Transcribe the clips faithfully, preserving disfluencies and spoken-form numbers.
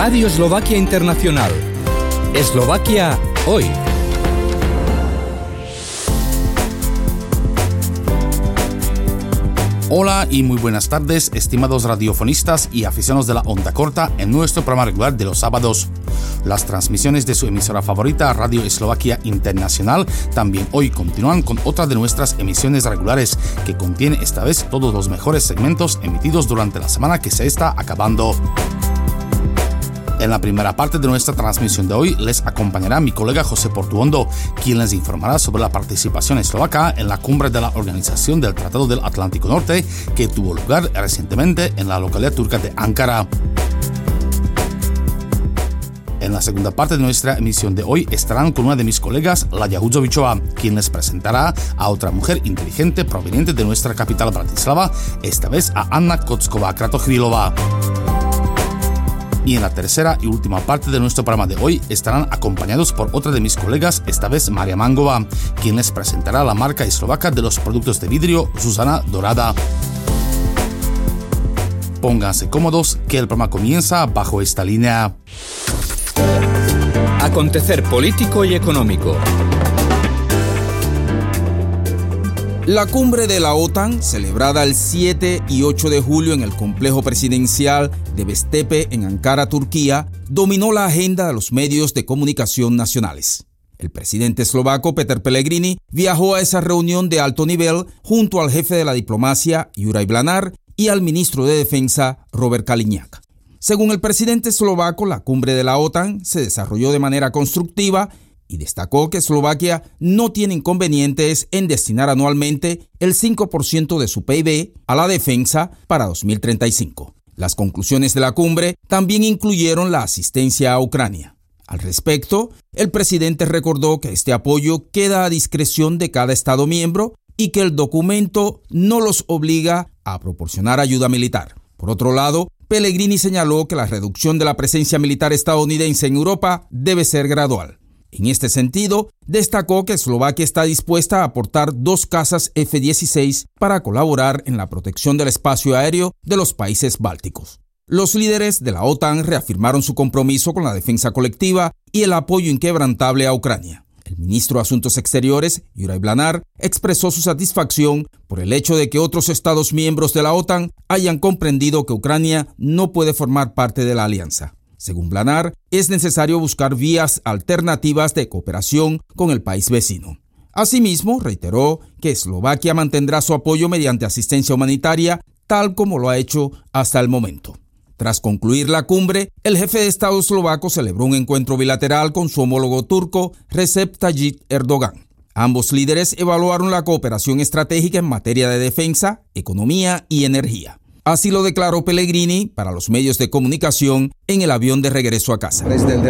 Radio Eslovaquia Internacional. Eslovaquia hoy. Hola y muy buenas tardes, estimados radiofonistas y aficionados de la onda corta en nuestro programa regular de los sábados. Las transmisiones de su emisora favorita, Radio Eslovaquia Internacional, también hoy continúan con otra de nuestras emisiones regulares, que contiene esta vez todos los mejores segmentos emitidos durante la semana que se está acabando. En la primera parte de nuestra transmisión de hoy les acompañará mi colega José Portuondo, quien les informará sobre la participación eslovaca en la cumbre de la Organización del Tratado del Atlántico Norte, que tuvo lugar recientemente en la localidad turca de Ankara. En la segunda parte de nuestra emisión de hoy estarán con una de mis colegas, Ladia Hudzovičová, quien les presentará a otra mujer inteligente proveniente de nuestra capital Bratislava, esta vez a Anna Kocková-Kratochvílová. Y en la tercera y última parte de nuestro programa de hoy estarán acompañados por otra de mis colegas, esta vez Maria Mangová, quien les presentará la marca eslovaca de los productos de vidrio Zuzana Dorada. Pónganse cómodos, que el programa comienza bajo esta línea. Acontecer político y económico. La cumbre de la OTAN, celebrada el siete y ocho de julio en el complejo presidencial de Bestepe en Ankara, Turquía, dominó la agenda de los medios de comunicación nacionales. El presidente eslovaco Peter Pellegrini viajó a esa reunión de alto nivel junto al jefe de la diplomacia Juraj Blanár y al ministro de Defensa Robert Kaliňák. Según el presidente eslovaco, la cumbre de la OTAN se desarrolló de manera constructiva y destacó que Eslovaquia no tiene inconvenientes en destinar anualmente el cinco por ciento de su P I B a la defensa para dos mil treinta y cinco. Las conclusiones de la cumbre también incluyeron la asistencia a Ucrania. Al respecto, el presidente recordó que este apoyo queda a discreción de cada Estado miembro y que el documento no los obliga a proporcionar ayuda militar. Por otro lado, Pellegrini señaló que la reducción de la presencia militar estadounidense en Europa debe ser gradual. En este sentido, destacó que Eslovaquia está dispuesta a aportar dos cazas F dieciséis para colaborar en la protección del espacio aéreo de los países bálticos. Los líderes de la OTAN reafirmaron su compromiso con la defensa colectiva y el apoyo inquebrantable a Ucrania. El ministro de Asuntos Exteriores, Juraj Blanár, expresó su satisfacción por el hecho de que otros Estados miembros de la OTAN hayan comprendido que Ucrania no puede formar parte de la alianza. Según Blanár, es necesario buscar vías alternativas de cooperación con el país vecino. Asimismo, reiteró que Eslovaquia mantendrá su apoyo mediante asistencia humanitaria, tal como lo ha hecho hasta el momento. Tras concluir la cumbre, el jefe de Estado eslovaco celebró un encuentro bilateral con su homólogo turco, Recep Tayyip Erdogan. Ambos líderes evaluaron la cooperación estratégica en materia de defensa, economía y energía. Así lo declaró Pellegrini para los medios de comunicación en el avión de regreso a casa.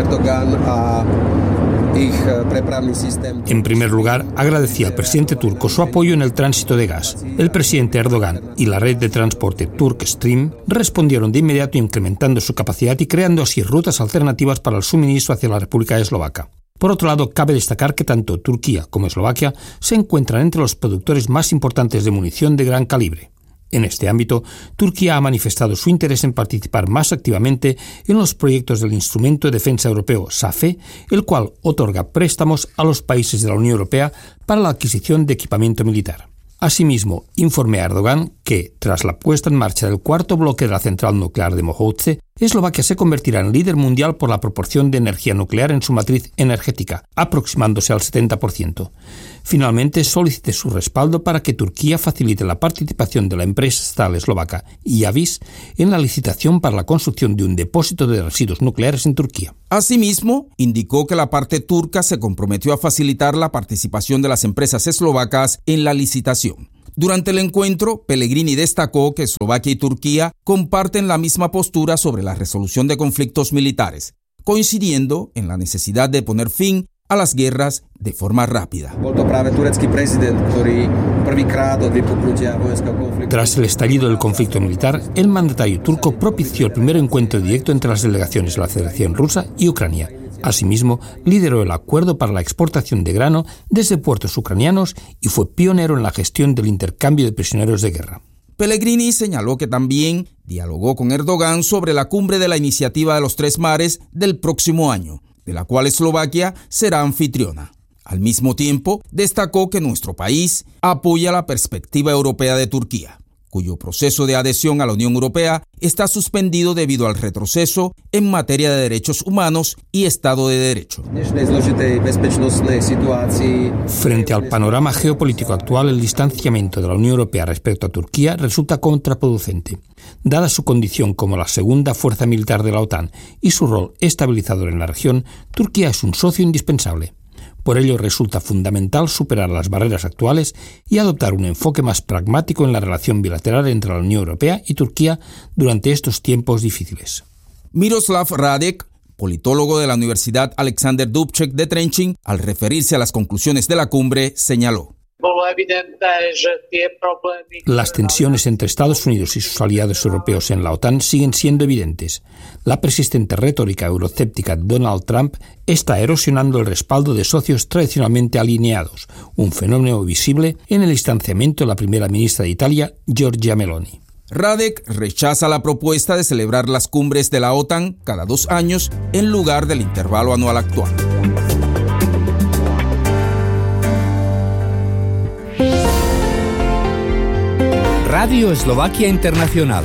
En primer lugar, agradecí al presidente turco su apoyo en el tránsito de gas. El presidente Erdogan y la red de transporte Turkstream respondieron de inmediato incrementando su capacidad y creando así rutas alternativas para el suministro hacia la República Eslovaca. Por otro lado, cabe destacar que tanto Turquía como Eslovaquia se encuentran entre los productores más importantes de munición de gran calibre. En este ámbito, Turquía ha manifestado su interés en participar más activamente en los proyectos del Instrumento de Defensa Europeo SAFE, el cual otorga préstamos a los países de la Unión Europea para la adquisición de equipamiento militar. Asimismo, informé a Erdogan que, tras la puesta en marcha del cuarto bloque de la central nuclear de Mokhoutse, Eslovaquia se convertirá en líder mundial por la proporción de energía nuclear en su matriz energética, aproximándose al setenta por ciento. Finalmente, solicité su respaldo para que Turquía facilite la participación de la empresa estatal eslovaca Iavis en la licitación para la construcción de un depósito de residuos nucleares en Turquía. Asimismo, indicó que la parte turca se comprometió a facilitar la participación de las empresas eslovacas en la licitación. Durante el encuentro, Pellegrini destacó que Eslovaquia y Turquía comparten la misma postura sobre la resolución de conflictos militares, coincidiendo en la necesidad de poner fin a las guerras de forma rápida. Tras el estallido del conflicto militar, el mandatario turco propició el primer encuentro directo entre las delegaciones de la Federación Rusa y Ucrania. Asimismo, lideró el acuerdo para la exportación de grano desde puertos ucranianos y fue pionero en la gestión del intercambio de prisioneros de guerra. Pellegrini señaló que también dialogó con Erdogan sobre la cumbre de la Iniciativa de los Tres Mares del próximo año, de la cual Eslovaquia será anfitriona. Al mismo tiempo, destacó que nuestro país apoya la perspectiva europea de Turquía, cuyo proceso de adhesión a la Unión Europea está suspendido debido al retroceso en materia de derechos humanos y Estado de Derecho. Frente al panorama geopolítico actual, el distanciamiento de la Unión Europea respecto a Turquía resulta contraproducente. Dada su condición como la segunda fuerza militar de la OTAN y su rol estabilizador en la región, Turquía es un socio indispensable. Por ello resulta fundamental superar las barreras actuales y adoptar un enfoque más pragmático en la relación bilateral entre la Unión Europea y Turquía durante estos tiempos difíciles. Miroslav Radek, politólogo de la Universidad Alexander Dubček de Trenčín, al referirse a las conclusiones de la cumbre, señaló: las tensiones entre Estados Unidos y sus aliados europeos en la OTAN siguen siendo evidentes. La persistente retórica eurocéptica de Donald Trump está erosionando el respaldo de socios tradicionalmente alineados, un fenómeno visible en el distanciamiento de la primera ministra de Italia, Giorgia Meloni. Radek rechaza la propuesta de celebrar las cumbres de la OTAN cada dos años en lugar del intervalo anual actual. Radio Eslovaquia Internacional.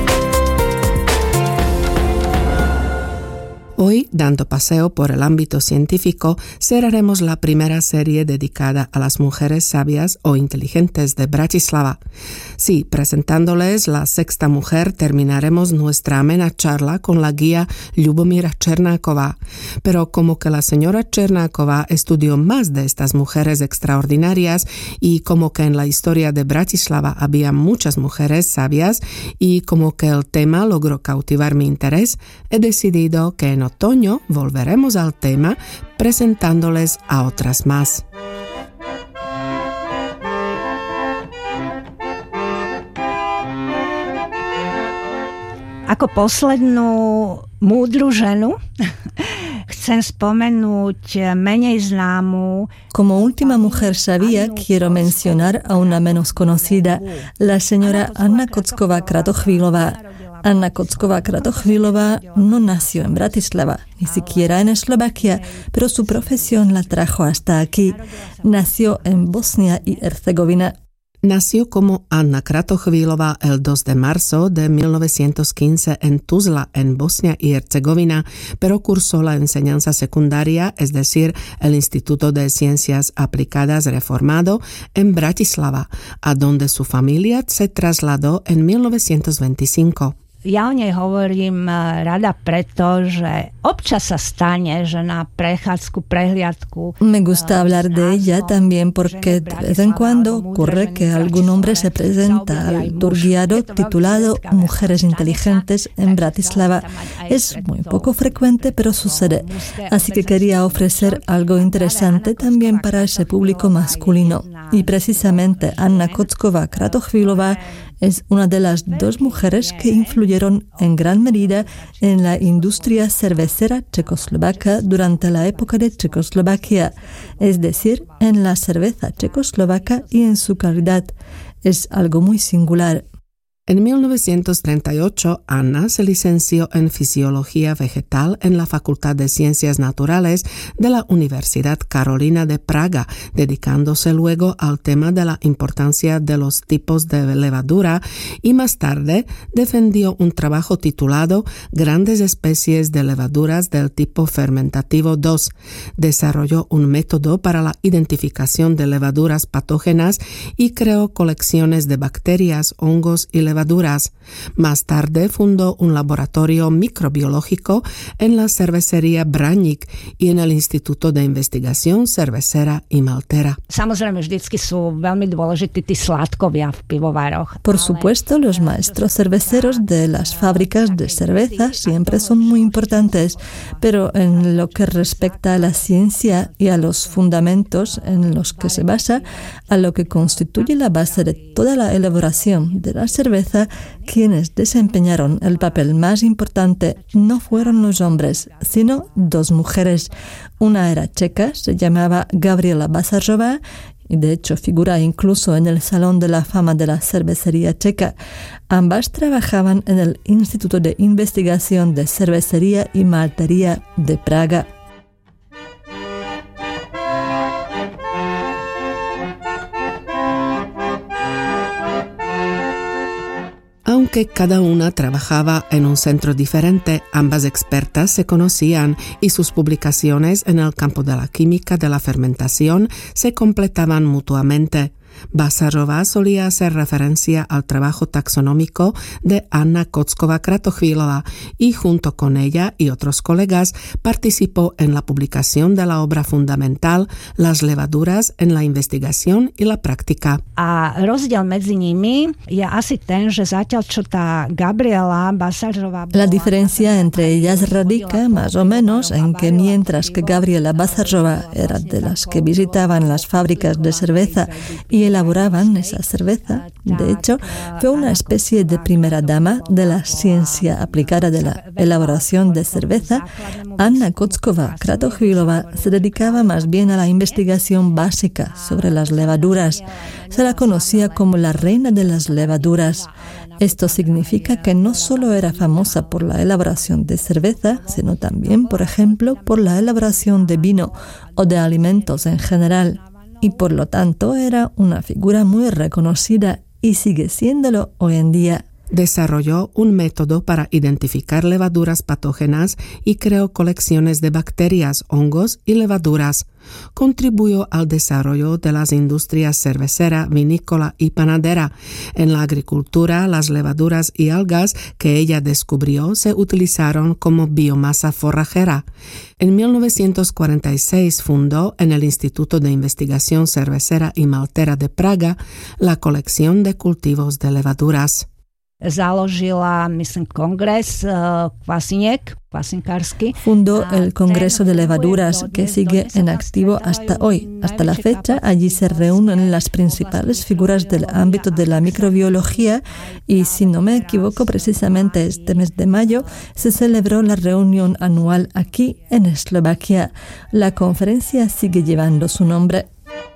Hoy, dando paseo por el ámbito científico, cerraremos la primera serie dedicada a las mujeres sabias o inteligentes de Bratislava. Sí, presentándoles la sexta mujer, terminaremos nuestra amena charla con la guía Ljubomíra Černáková. Pero como que la señora Černáková estudió más de estas mujeres extraordinarias y como que en la historia de Bratislava había muchas mujeres sabias y como que el tema logró cautivar mi interés, he decidido que en otoño volveremos al tema presentándoles a otras más. Ako poslednú múdru ženu chcem spomenúť menej známu. Como última mujer sabia, quiero mencionar a una menos conocida, la señora Anna Kocková-Kratochvílová. Anna Kocková-Kratochvílová no nació en Bratislava, ni siquiera en Eslovaquia, pero su profesión la trajo hasta aquí. Nació en Bosnia y Herzegovina. Nació como Anna Kratochvílová el dos de marzo de mil novecientos quince en Tuzla, en Bosnia y Herzegovina, pero cursó la enseñanza secundaria, es decir, el Instituto de Ciencias Aplicadas Reformado, en Bratislava, a donde su familia se trasladó en mil novecientos veinticinco. Ja o nej hovorím rada preto, že občas sa stane, že na prechádzku, prehliadku. Me gusta hablar de ella también porque de vez en cuando ocurre que algún hombre se presenta al turguiado titulado Mujeres Inteligentes en Bratislava. Es muy poco frecuente, pero sucede. Así que quería ofrecer algo interesante también para ese público masculino. Y precisamente Anna Kocková-Kratochvílová es una de las dos mujeres que influyeron en gran medida en la industria cervecera checoslovaca durante la época de Checoslovaquia, es decir, en la cerveza checoslovaca y en su calidad. Es algo muy singular. En mil novecientos treinta y ocho, Anna se licenció en Fisiología Vegetal en la Facultad de Ciencias Naturales de la Universidad Carolina de Praga, dedicándose luego al tema de la importancia de los tipos de levadura y más tarde defendió un trabajo titulado Grandes especies de levaduras del tipo fermentativo dos. Desarrolló un método para la identificación de levaduras patógenas y creó colecciones de bacterias, hongos y levaduras. Más tarde fundó un laboratorio microbiológico en la cervecería Braník y en el Instituto de Investigación Cervecera y Maltera. Samozrejme, vždycky sú veľmi dôležití tí sládkovia v pivovároch. Por supuesto, los maestros cerveceros de las fábricas de cerveza siempre son muy importantes, pero en lo que respecta a la ciencia y a los fundamentos en los que se basa, a lo que constituye la base de toda la elaboración de la cerveza, quienes desempeñaron el papel más importante no fueron los hombres, sino dos mujeres. Una era checa, se llamaba Gabriela Basarová, y de hecho figura incluso en el Salón de la Fama de la Cervecería Checa. Ambas trabajaban en el Instituto de Investigación de Cervecería y Maltería de Praga. Aunque cada una trabajaba en un centro diferente, ambas expertas se conocían y sus publicaciones en el campo de la química de la fermentación se completaban mutuamente. Basarova solía hacer referencia al trabajo taxonómico de Anna Kocková-Kratochvílová y junto con ella y otros colegas participó en la publicación de la obra fundamental Las levaduras en la investigación y la práctica. A rozdiel medzi nimi je asi ten, že zatiaľ čo tá Gabriela Basarová... La diferencia entre ellas radica más o menos en que mientras que Gabriela Basarová era de las que visitaban las fábricas de cerveza y elaboraban esa cerveza. De hecho, fue una especie de primera dama de la ciencia aplicada de la elaboración de cerveza. Anna Kocková-Kratochvílová se dedicaba más bien a la investigación básica sobre las levaduras. Se la conocía como la reina de las levaduras. Esto significa que no solo era famosa por la elaboración de cerveza, sino también, por ejemplo, por la elaboración de vino o de alimentos en general. Y por lo tanto era una figura muy reconocida y sigue siéndolo hoy en día. Desarrolló un método para identificar levaduras patógenas y creó colecciones de bacterias, hongos y levaduras. Contribuyó al desarrollo de las industrias cervecera, vinícola y panadera. En la agricultura, las levaduras y algas que ella descubrió se utilizaron como biomasa forrajera. En mil novecientos cuarenta y seis fundó en el Instituto de Investigación Cervecera y Maltera de Praga la colección de cultivos de levaduras. Založila, myslím, kongres kvasiniek, kvasinkársky. Fundó el Congreso de Levaduras, que sigue en activo hasta hoy. Hasta la fecha, allí se reúnen las principales figuras del ámbito de la microbiología y, si no me equivoco, precisamente este mes de mayo se celebró la reunión anual aquí en Eslovaquia. La conferencia sigue llevando su nombre.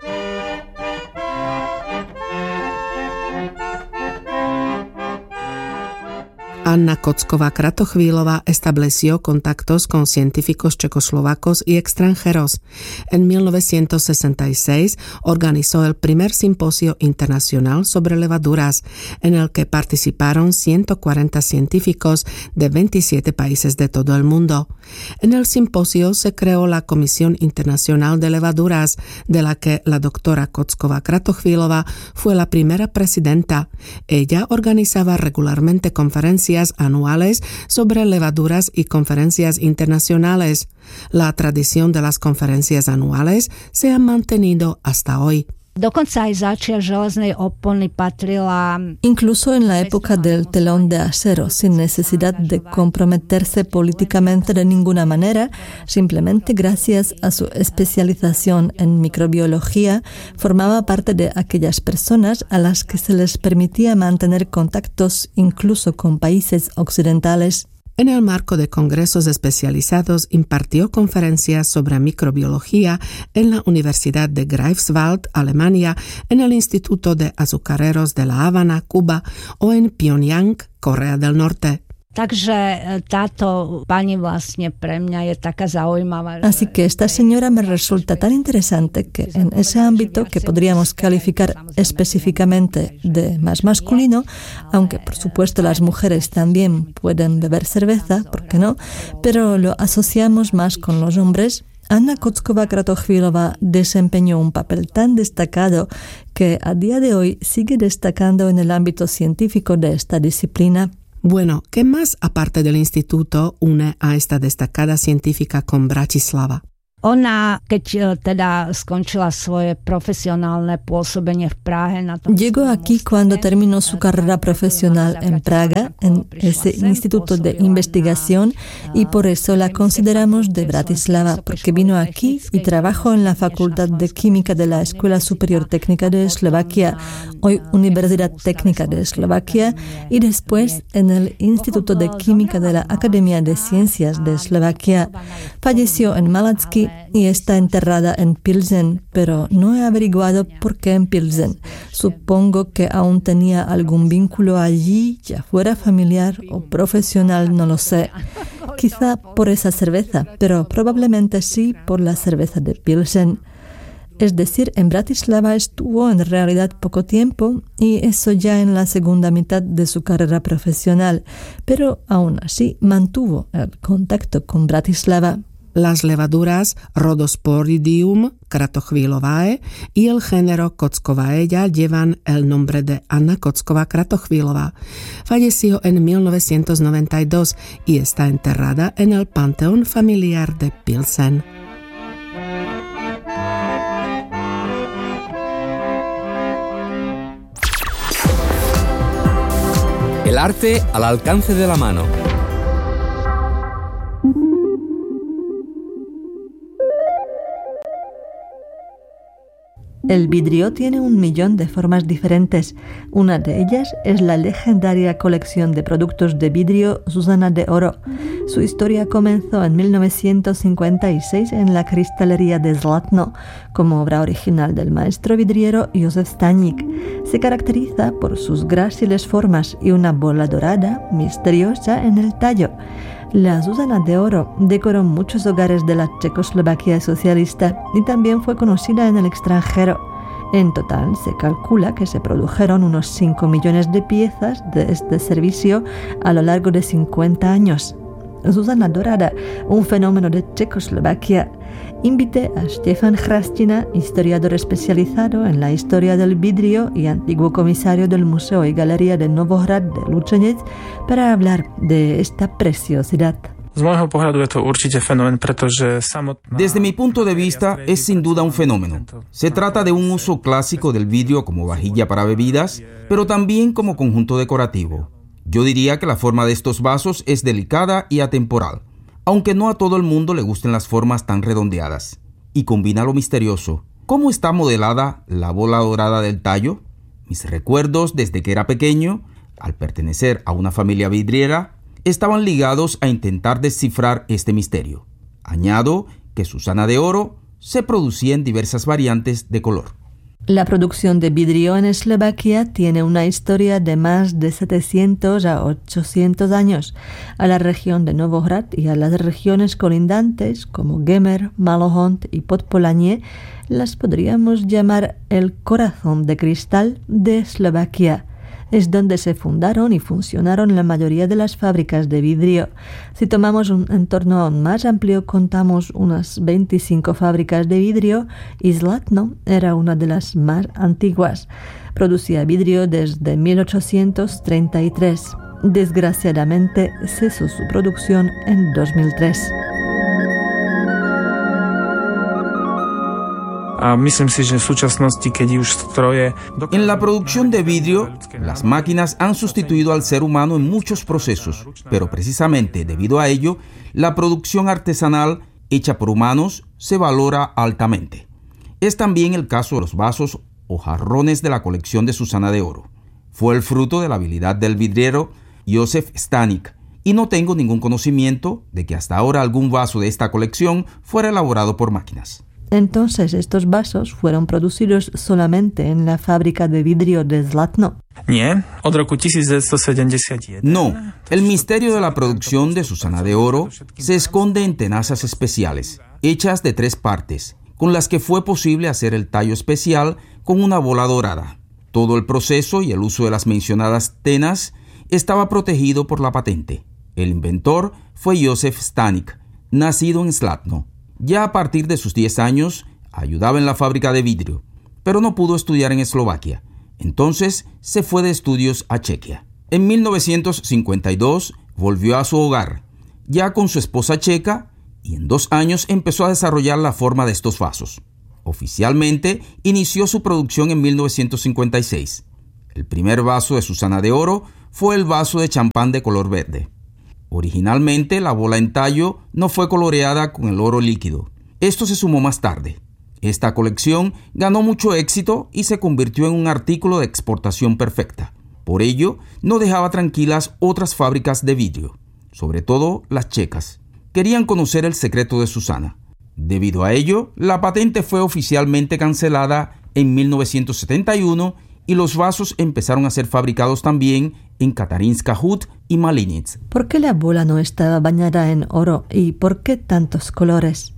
Anna Kocková-Kratochvílová estableció contactos con científicos checoslovacos y extranjeros. En mil novecientos sesenta y seis organizó el primer simposio internacional sobre levaduras, en el que participaron ciento cuarenta científicos de veintisiete países de todo el mundo. En el simposio se creó la Comisión Internacional de Levaduras, de la que la doctora Kocková-Kratochvílová fue la primera presidenta. Ella organizaba regularmente conferencias anuales sobre levaduras y conferencias internacionales. La tradición de las conferencias anuales se ha mantenido hasta hoy. Incluso en la época del telón de acero, sin necesidad de comprometerse políticamente de ninguna manera, simplemente gracias a su especialización en microbiología, formaba parte de aquellas personas a las que se les permitía mantener contactos incluso con países occidentales. En el marco de congresos especializados impartió conferencias sobre microbiología en la Universidad de Greifswald, Alemania, en el Instituto de Azucareros de La Habana, Cuba, o en Pyongyang, Corea del Norte. Así que esta señora me resulta tan interesante que en ese ámbito que podríamos calificar específicamente de más masculino, aunque por supuesto las mujeres también pueden beber cerveza, ¿por qué no? Pero lo asociamos más con los hombres. Anna Kocková-Kratochvílová desempeñó un papel tan destacado que a día de hoy sigue destacando en el ámbito científico de esta disciplina. Bueno, ¿qué más aparte del instituto une a esta destacada científica con Bratislava? Ona, keď teda skončila svoje profesionálne pôsobenie v Prahe na tom... Llegó aquí cuando terminó su carrera profesional en Praga, en ese instituto de investigación, y por eso la consideramos de Bratislava, porque vino aquí y trabajó en la Facultad de Química de la Escuela Superior Técnica de Eslovaquia, hoy Universidad Técnica de Eslovaquia, y después en el Instituto de Química de la Academia de Ciencias de Eslovaquia. Falleció en Malacky Sí, y está enterrada en Pilsen, pero no he averiguado por qué en Pilsen. Supongo que aún tenía algún vínculo allí, ya fuera familiar o profesional, no lo sé. Quizá por esa cerveza, pero probablemente sí por la cerveza de Pilsen. Es decir, en Bratislava estuvo en realidad poco tiempo y eso ya en la segunda mitad de su carrera profesional, pero aún así mantuvo el contacto con Bratislava. Las levaduras Rhodosporidium kratochvílovae y el género Kockovaea llevan el nombre de Anna Kockova-Kratochvílová. Falleció en mil novecientos noventa y dos y está enterrada en el Panteón Familiar de Pilsen. El arte al alcance de la mano. El vidrio tiene un millón de formas diferentes. Una de ellas es la legendaria colección de productos de vidrio Susana de Oro. Su historia comenzó en mil novecientos cincuenta y seis en la cristalería de Zlatno, como obra original del maestro vidriero Josef Staník. Se caracteriza por sus gráciles formas y una bola dorada misteriosa en el tallo. La Susana de Oro decoró muchos hogares de la Checoslovaquia socialista y también fue conocida en el extranjero. En total, se calcula que se produjeron unos cinco millones de piezas de este servicio a lo largo de cincuenta años. Susana Dorada, un fenómeno de Checoslovaquia. Invité a Stefan Hrastina, historiador especializado en la historia del vidrio y antiguo comisario del Museo y Galería de Novohrad de Lučenec, para hablar de esta preciosidad. Desde mi punto de vista, es sin duda un fenómeno. Se trata de un uso clásico del vidrio como vajilla para bebidas, pero también como conjunto decorativo. Yo diría que la forma de estos vasos es delicada y atemporal, aunque no a todo el mundo le gusten las formas tan redondeadas. Y combina lo misterioso. ¿Cómo está modelada la bola dorada del tallo? Mis recuerdos desde que era pequeño, al pertenecer a una familia vidriera, estaban ligados a intentar descifrar este misterio. Añado que Susana de Oro se producía en diversas variantes de color. La producción de vidrio en Eslovaquia tiene una historia de más de setecientos a ochocientos años. A la región de Novohrad y a las regiones colindantes como Gemer, Malohont y Podpolanie las podríamos llamar el corazón de cristal de Eslovaquia. Es donde se fundaron y funcionaron la mayoría de las fábricas de vidrio. Si tomamos un entorno aún más amplio, contamos unas veinticinco fábricas de vidrio y Zlatno era una de las más antiguas. Producía vidrio desde mil ochocientos treinta y tres. Desgraciadamente, cesó su producción en dos mil tres. En la producción de vidrio, las máquinas han sustituido al ser humano en muchos procesos, pero precisamente debido a ello, la producción artesanal hecha por humanos se valora altamente. Es también el caso de los vasos o jarrones de la colección de Susana de Oro. Fue el fruto de la habilidad del vidriero Josef Staník, y no tengo ningún conocimiento de que hasta ahora algún vaso de esta colección fuera elaborado por máquinas. Entonces, estos vasos fueron producidos solamente en la fábrica de vidrio de Zlatno. No, el misterio de la producción de Susana de Oro se esconde en tenazas especiales, hechas de tres partes, con las que fue posible hacer el tallo especial con una bola dorada. Todo el proceso y el uso de las mencionadas tenas estaba protegido por la patente. El inventor fue Josef Staník, nacido en Zlatno. Ya a partir de sus diez años, ayudaba en la fábrica de vidrio, pero no pudo estudiar en Eslovaquia. Entonces, se fue de estudios a Chequia. En mil novecientos cincuenta y dos, volvió a su hogar, ya con su esposa checa, y en dos años empezó a desarrollar la forma de estos vasos. Oficialmente, inició su producción en mil novecientos cincuenta y seis. El primer vaso de Susana de Oro fue el vaso de champán de color verde. Originalmente, la bola en tallo no fue coloreada con el oro líquido. Esto se sumó más tarde. Esta colección ganó mucho éxito y se convirtió en un artículo de exportación perfecta. Por ello, no dejaba tranquilas otras fábricas de vidrio, sobre todo las checas. Querían conocer el secreto de Susana. Debido a ello, la patente fue oficialmente cancelada en mil novecientos setenta y uno y los vasos empezaron a ser fabricados también en Katarinska Hut y Malinets. ¿Por qué la bola no estaba bañada en oro y por qué tantos colores?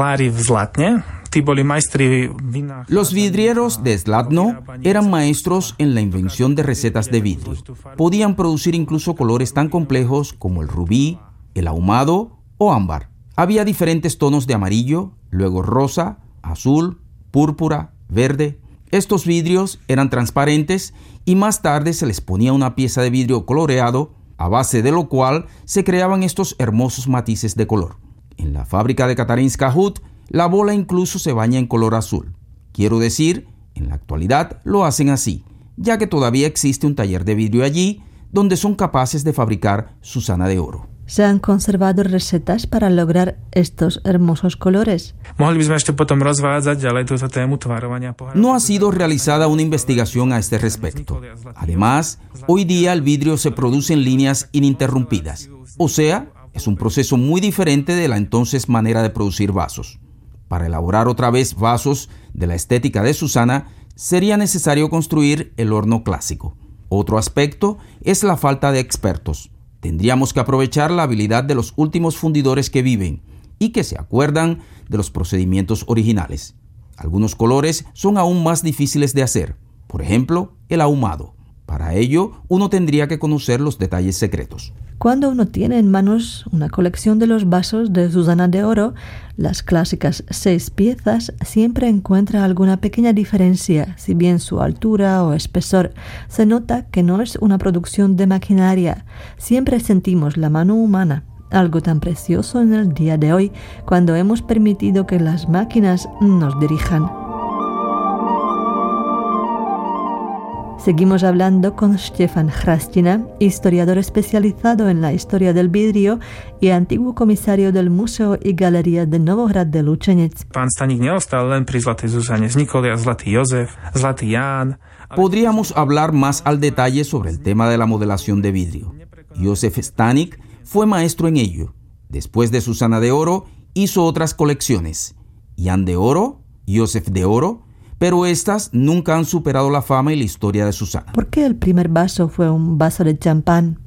Los vidrieros de Zlatno eran maestros en la invención de recetas de vidrio. Podían producir incluso colores tan complejos como el rubí, el ahumado o ámbar. Había diferentes tonos de amarillo, luego rosa, azul, púrpura, verde. Estos vidrios eran transparentes y más tarde se les ponía una pieza de vidrio coloreado, a base de lo cual se creaban estos hermosos matices de color. En la fábrica de Katarinska Hut, la bola incluso se baña en color azul. Quiero decir, en la actualidad lo hacen así, ya que todavía existe un taller de vidrio allí donde son capaces de fabricar Susana de oro. ¿Se han conservado recetas para lograr estos hermosos colores? No ha sido realizada una investigación a este respecto. Además, hoy día el vidrio se produce en líneas ininterrumpidas. O sea, es un proceso muy diferente de la entonces manera de producir vasos. Para elaborar otra vez vasos de la estética de Susana, sería necesario construir el horno clásico. Otro aspecto es la falta de expertos. Tendríamos que aprovechar la habilidad de los últimos fundidores que viven y que se acuerdan de los procedimientos originales. Algunos colores son aún más difíciles de hacer, por ejemplo, el ahumado. Para ello, uno tendría que conocer los detalles secretos. Cuando uno tiene en manos una colección de los vasos de Susana de oro, las clásicas seis piezas, siempre encuentra alguna pequeña diferencia, si bien su altura o espesor. Se nota que no es una producción de maquinaria. Siempre sentimos la mano humana, algo tan precioso en el día de hoy, cuando hemos permitido que las máquinas nos dirijan. Seguimos hablando con Stefan Hrastina, historiador especializado en la historia del vidrio y antiguo comisario del Museo y Galería de Novograd de Luceniec. Podríamos hablar más al detalle sobre el tema de la modelación de vidrio. Józef Stanik fue maestro en ello. Después de Susana de oro, hizo otras colecciones. Jan de oro, Józef de oro, pero estas nunca han superado la fama y la historia de Susana. ¿Por qué el primer vaso fue un vaso de champán?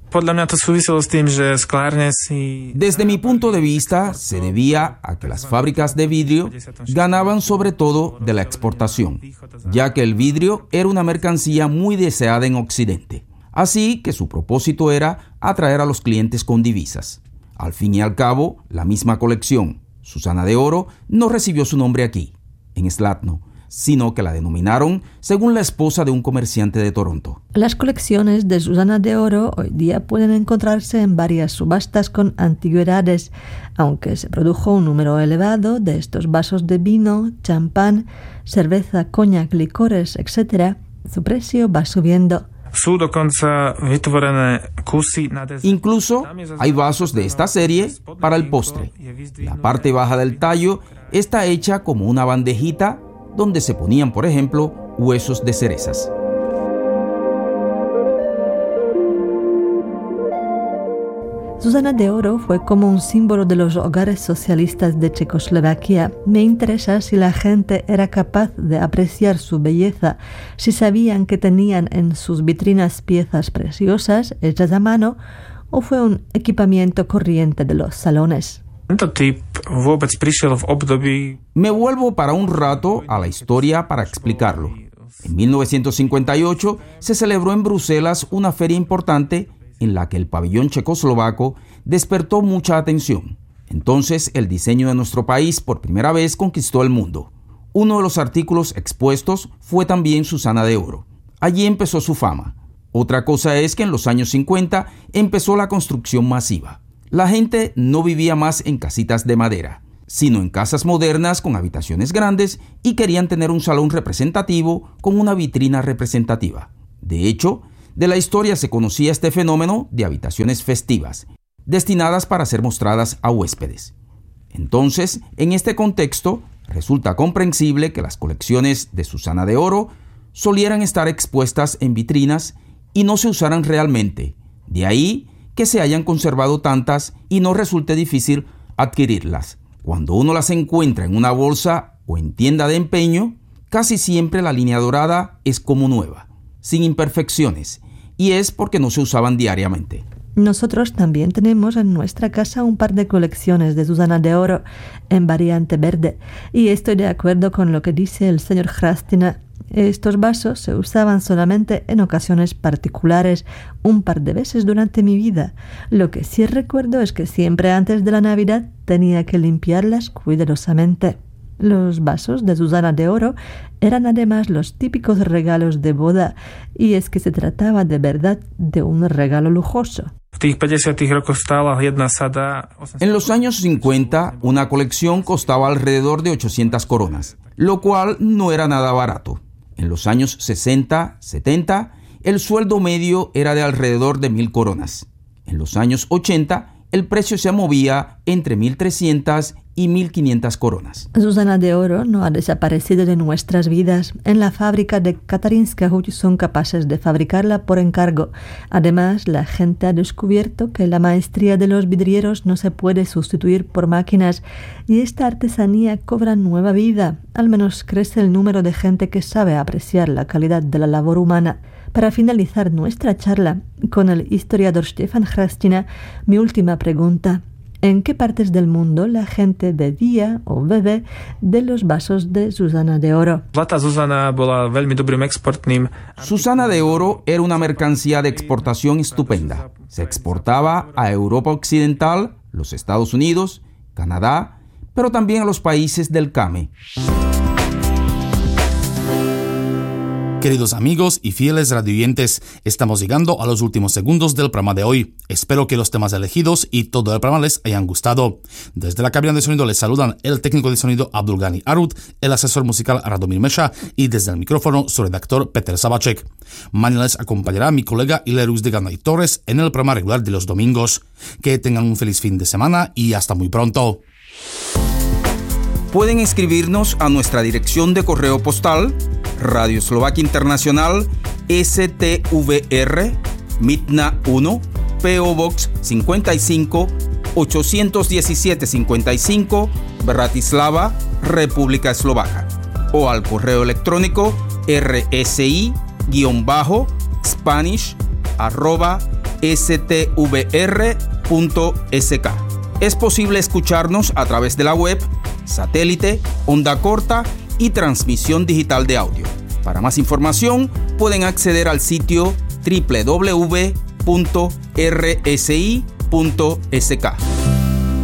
Desde mi punto de vista, se debía a que las fábricas de vidrio ganaban sobre todo de la exportación, ya que el vidrio era una mercancía muy deseada en Occidente. Así que su propósito era atraer a los clientes con divisas. Al fin y al cabo, la misma colección, Susana de oro, no recibió su nombre aquí, en Zlatno, sino que la denominaron según la esposa de un comerciante de Toronto. Las colecciones de Susana de oro hoy día pueden encontrarse en varias subastas con antigüedades, aunque se produjo un número elevado de estos vasos de vino, champán, cerveza, coñac, licores, etcétera. Su precio va subiendo. Incluso hay vasos de esta serie para el postre. La parte baja del tallo está hecha como una bandejita donde se ponían, por ejemplo, huesos de cerezas. Susana de oro fue como un símbolo de los hogares socialistas de Checoslovaquia. Me interesa si la gente era capaz de apreciar su belleza, si sabían que tenían en sus vitrinas piezas preciosas hechas a mano, o fue un equipamiento corriente de los salones. Me vuelvo para un rato a la historia para explicarlo. En mil novecientos cincuenta y ocho se celebró en Bruselas una feria importante en la que el pabellón checoslovaco despertó mucha atención. Entonces, el diseño de nuestro país por primera vez conquistó el mundo. Uno de los artículos expuestos fue también Susana de oro. Allí empezó su fama. Otra cosa es que en los años cincuenta empezó la construcción masiva. La gente no vivía más en casitas de madera, sino en casas modernas con habitaciones grandes y querían tener un salón representativo con una vitrina representativa. De hecho, de la historia se conocía este fenómeno de habitaciones festivas, destinadas para ser mostradas a huéspedes. Entonces, en este contexto, resulta comprensible que las colecciones de Susana de oro solieran estar expuestas en vitrinas y no se usaran realmente. De ahí que se hayan conservado tantas y no resulte difícil adquirirlas. Cuando uno las encuentra en una bolsa o en tienda de empeño, casi siempre la línea dorada es como nueva, sin imperfecciones, y es porque no se usaban diariamente. Nosotros también tenemos en nuestra casa un par de colecciones de Susana de oro en variante verde, y estoy de acuerdo con lo que dice el señor Hrastina. Estos vasos se usaban solamente en ocasiones particulares, un par de veces durante mi vida. Lo que sí recuerdo es que siempre antes de la Navidad tenía que limpiarlas cuidadosamente. Los vasos de Susana de oro eran además los típicos regalos de boda, y es que se trataba de verdad de un regalo lujoso. En los años cincuenta, una colección costaba alrededor de ochocientas coronas, lo cual no era nada barato. En los años sesenta, setenta, el sueldo medio era de alrededor de mil coronas. En los años ochenta, el precio se movía entre mil trescientas y mil quinientas coronas. Susana de oro no ha desaparecido de nuestras vidas. En la fábrica de Katarinska Huť son capaces de fabricarla por encargo. Además, la gente ha descubierto que la maestría de los vidrieros no se puede sustituir por máquinas, y esta artesanía cobra nueva vida. Al menos crece el número de gente que sabe apreciar la calidad de la labor humana. Para finalizar nuestra charla con el historiador Stefan Hrastina, mi última pregunta: ¿en qué partes del mundo la gente bebía o bebe de los vasos de Susana de oro? Susana de oro era una mercancía de exportación estupenda. Se exportaba a Europa Occidental, los Estados Unidos, Canadá, pero también a los países del Came. Queridos amigos y fieles radioyentes, estamos llegando a los últimos segundos del programa de hoy. Espero que los temas elegidos y todo el programa les hayan gustado. Desde la cabina de sonido les saludan el técnico de sonido Abdulgani Arut, el asesor musical Radomir Mesha y desde el micrófono su redactor Peter Sabacek. Mañana les acompañará mi colega Ilerus de Ganay Torres en el programa regular de los domingos. Que tengan un feliz fin de semana y hasta muy pronto. Pueden escribirnos a nuestra dirección de correo postal Radio Eslovaquia Internacional, S T V R, Mitna uno, P O Box cincuenta y cinco, ochocientos diecisiete cincuenta y cinco, Bratislava, República Eslovaca, o al correo electrónico rsi-spanish arroba stvr.sk. Es posible escucharnos a través de la web, satélite, onda corta y transmisión digital de audio. Para más información, pueden acceder al sitio doble u doble u doble u punto r s i punto s k.